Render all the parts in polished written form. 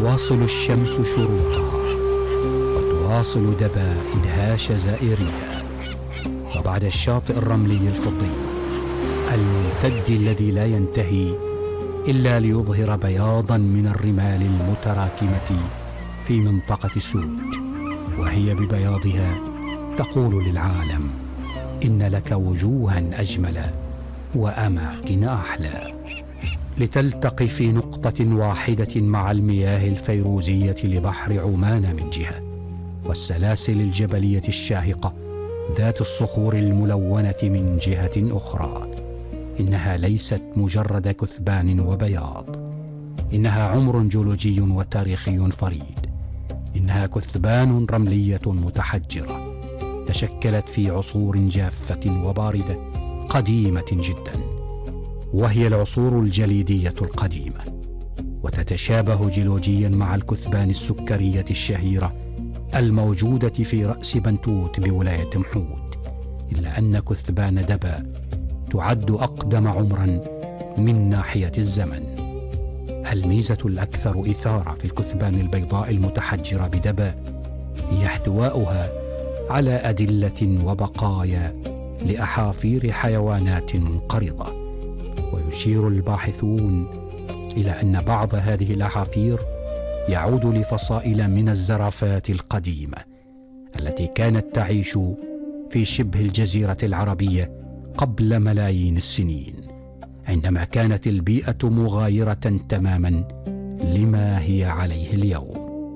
تواصل الشمس شروقها وتواصل دبا إدهاش زائريها. وبعد الشاطئ الرملي الفضي الممتد الذي لا ينتهي إلا ليظهر بياضا من الرمال المتراكمة في منطقة سود، وهي ببياضها تقول للعالم إن لك وجوها أجمل وأماكن أحلى، لتلتقي في نقطة واحدة مع المياه الفيروزية لبحر عمان من جهة، والسلاسل الجبلية الشاهقة ذات الصخور الملونة من جهة أخرى. إنها ليست مجرد كثبان وبياض، إنها عمر جيولوجي وتاريخي فريد. إنها كثبان رملية متحجرة تشكلت في عصور جافة وباردة قديمة جدا، وهي العصور الجليدية القديمة، وتتشابه جيولوجيا مع الكثبان السكرية الشهيرة الموجودة في رأس بنتوت بولاية محود، إلا أن كثبان دبا تعد أقدم عمرا من ناحية الزمن. الميزة الأكثر إثارة في الكثبان البيضاء المتحجرة بدبا هي احتواؤها على أدلة وبقايا لأحافير حيوانات منقرضة، ويشير الباحثون إلى أن بعض هذه الأحافير يعود لفصائل من الزرافات القديمة التي كانت تعيش في شبه الجزيرة العربية قبل ملايين السنين، عندما كانت البيئة مغايرة تماما لما هي عليه اليوم.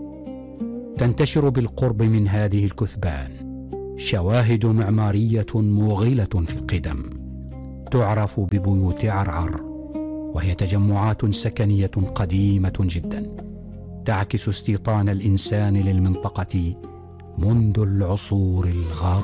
تنتشر بالقرب من هذه الكثبان شواهد معمارية مغيلة في القدم تعرف ببيوت عرعر، وهي تجمعات سكنية قديمة جدا تعكس استيطان الإنسان للمنطقة منذ العصور الغابرة.